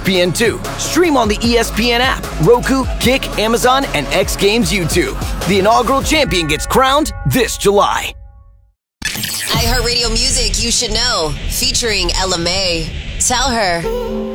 ESPN2. Stream on the ESPN app, Roku, Kick, Amazon, and X Games YouTube. The inaugural champion gets crowned this July. iHeartRadio Music You Should Know, featuring Ella Mai. Tell her.